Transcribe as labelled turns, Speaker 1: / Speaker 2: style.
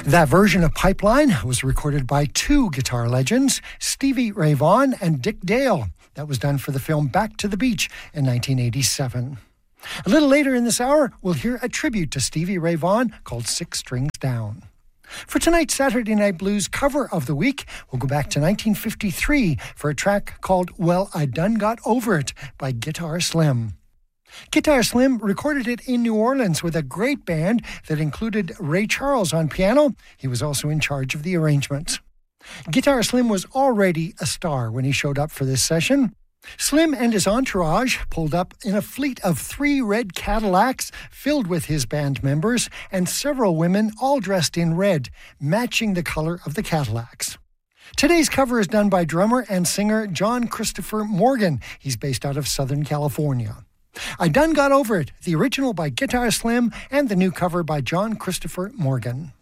Speaker 1: That version of Pipeline was recorded by two guitar legends, Stevie Ray Vaughan and Dick Dale. That was done for the film Back to the Beach in 1987. A little later in this hour, we'll hear a tribute to Stevie Ray Vaughan called Six Strings Down. For tonight's Saturday Night Blues cover of the week, we'll go back to 1953 for a track called Well, I Done Got Over It by Guitar Slim. Guitar Slim recorded it in New Orleans with a great band that included Ray Charles on piano. He was also in charge of the arrangements. Guitar Slim was already a star when he showed up for this session. Slim and his entourage pulled up in a fleet of 3 red Cadillacs filled with his band members and several women all dressed in red, matching the color of the Cadillacs. Today's cover is done by drummer and singer John Christopher Morgan. He's based out of Southern California. I Done Got Over It, the original by Guitar Slim and the new cover by John Christopher Morgan.